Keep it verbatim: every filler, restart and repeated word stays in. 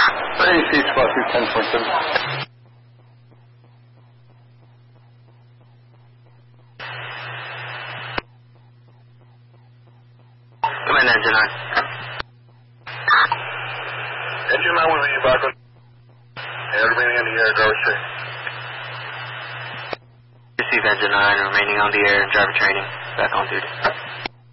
A C twelve two ten point seven. Come in, engine nine. Engine nine will be back on. And remaining on the air, driver training. Receive engine nine, remaining on the air, driver training, back on duty.